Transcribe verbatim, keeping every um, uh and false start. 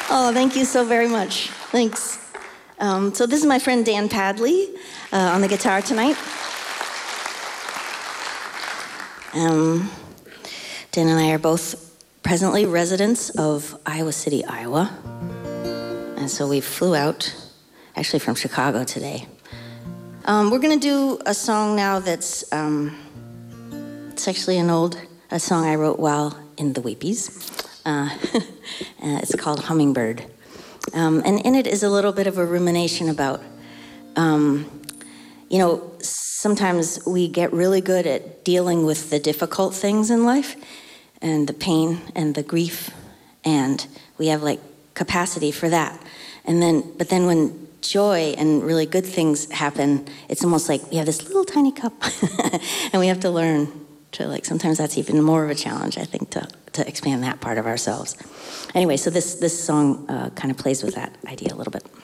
Oh, thank you so very much. Thanks. Um, so this is my friend Dan Padley uh, on the guitar tonight. Um, Dan and I are both presently residents of Iowa City, Iowa. And so we flew out, actually from Chicago today. Um, we're gonna do a song now that's, um, it's actually an old, a song I wrote while in the Weepies. Uh, it's called Hummingbird. Um, and in it is a little bit of a rumination about, um, you know, sometimes we get really good at dealing with the difficult things in life and the pain and the grief, and we have like capacity for that. And then, but then when joy and really good things happen, it's almost like we have this little tiny cup and we have to learn to like, sometimes that's even more of a challenge, I think, to, to expand that part of ourselves. Anyway, so this, this song uh, kind of plays with that idea a little bit.